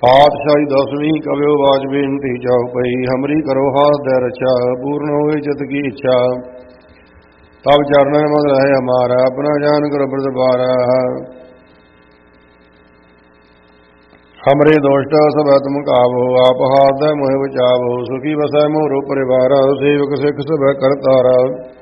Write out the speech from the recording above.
पातशाही 10वीं कव्यो बाज बेनती चौपई हमरी करो हाथ दे रक्षा पूर्ण होए चित की इच्छा तब चरणन मद रहे हमारा अपना जान कर ब्रत पारा हमरे दोष्ट सब तुम कावो आप हाथ दे मोह बचावो सुखी बसै मोरो परिवार सेवक सिख सब करतारा